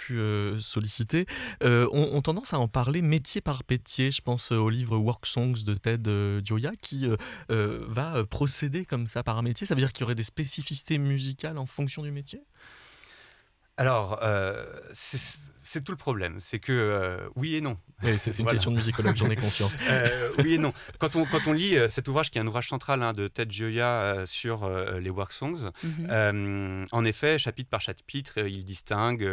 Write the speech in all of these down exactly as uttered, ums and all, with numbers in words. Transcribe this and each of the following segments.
plus euh, sollicité, euh, ont, ont tendance à en parler métier par métier. Je pense au livre Work Songs de Ted euh, Gioia qui euh, euh, va procéder comme ça par un métier. Ça veut dire qu'il y aurait des spécificités musicales en fonction du métier ? Alors, euh, c'est, c'est tout le problème, c'est que euh, oui et non. Oui, c'est, c'est une voilà. question de musicologue, j'en ai conscience. euh, oui et non. Quand on, quand on lit euh, cet ouvrage, qui est un ouvrage central hein, de Ted Gioia euh, sur euh, les work songs, mm-hmm. euh, en effet, chapitre par chapitre, euh, il distingue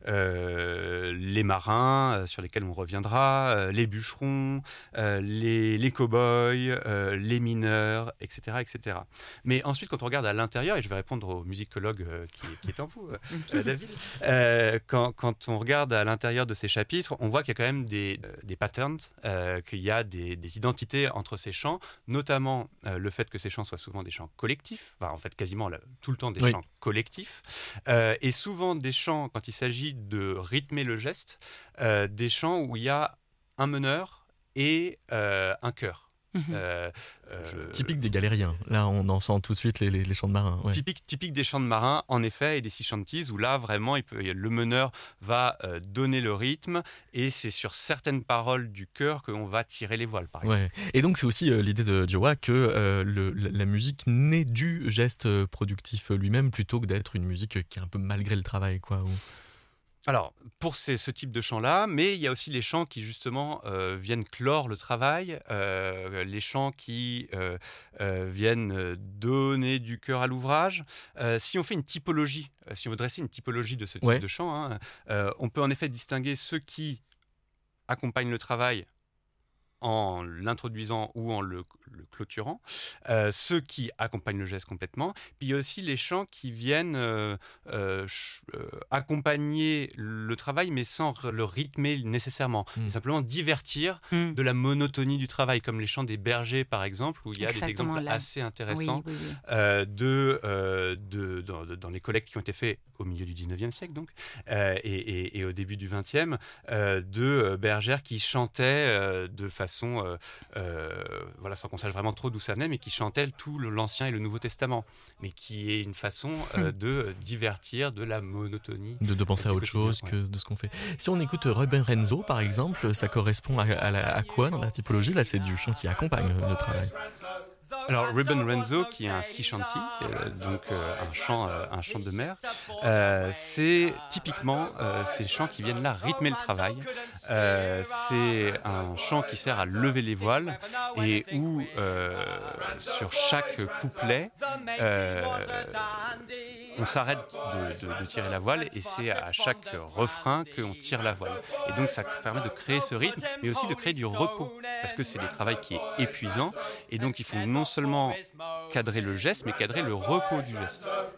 euh, les marins, euh, sur lesquels on reviendra, euh, les bûcherons, euh, les, les cow-boys, euh, les mineurs, et cetera, et cetera. Mais ensuite, quand on regarde à l'intérieur, et je vais répondre au musicologue euh, qui, qui est en vous, euh, David, Euh, quand, quand on regarde à l'intérieur de ces chapitres, on voit qu'il y a quand même des, euh, des patterns, euh, qu'il y a des, des identités entre ces chants, notamment euh, le fait que ces chants soient souvent des chants collectifs, enfin en fait quasiment là, tout le temps des oui. chants collectifs, euh, et souvent des chants, quand il s'agit de rythmer le geste, euh, des chants où il y a un meneur et euh, un chœur. Mmh. Euh, euh, typique des galériens. Là, on en sent tout de suite les, les, les chants de marins. Ouais. Typique, typique des chants de marins, en effet, et des sea shanties, où là, vraiment, il peut, le meneur va euh, donner le rythme, et c'est sur certaines paroles du chœur qu'on va tirer les voiles, par exemple. Ouais. Et donc, c'est aussi euh, l'idée de Gioia que euh, le, la musique naît du geste productif lui-même, plutôt que d'être une musique qui est un peu malgré le travail, quoi. Ou... Alors, pour ces, ce type de chants-là, mais il y a aussi les chants qui, justement, euh, viennent clore le travail, euh, les chants qui euh, euh, viennent donner du cœur à l'ouvrage. Euh, si on fait une typologie, euh, si on veut dresser une typologie de ce type ouais. de chants, hein, euh, on peut en effet distinguer ceux qui accompagnent le travail en l'introduisant ou en le, le clôturant, euh, ceux qui accompagnent le geste complètement, puis il y a aussi les chants qui viennent euh, euh, ch- euh, accompagner le travail, mais sans le rythmer nécessairement, mmh. et simplement divertir mmh. de la monotonie du travail, comme les chants des bergers, par exemple, où il y a Exactement, des exemples là. assez intéressants oui, oui, oui. Euh, de, euh, de, dans, de, dans les collectes qui ont été faits au milieu du dix-neuvième siècle, donc, euh, et, et, et au début du vingtième, euh, de bergères qui chantaient euh, de façon Façon, euh, euh, voilà, sans qu'on sache vraiment trop d'où ça venait, mais qui chantait tout l'Ancien et le Nouveau Testament, mais qui est une façon euh, de divertir de la monotonie. De, de penser à autre chose ouais. que de ce qu'on fait. Si on écoute Ruben Renzo, par exemple, ça correspond à, à, la, à quoi dans la typologie ? Là, c'est du chant qui accompagne le travail. Alors, Ruben Renzo, qui est un sea shanty, euh, donc euh, un chant, euh, un chant de mer, euh, c'est typiquement euh, ces chants qui viennent là rythmer le travail. Euh, c'est un chant qui sert à lever les voiles et où euh, sur chaque couplet, euh, on s'arrête de, de, de tirer la voile et c'est à chaque refrain qu'on tire la voile. Et donc, ça permet de créer ce rythme, mais aussi de créer du repos, parce que c'est du travail qui est épuisant et donc il faut non seulement cadrer le geste, mais cadrer le repos du geste.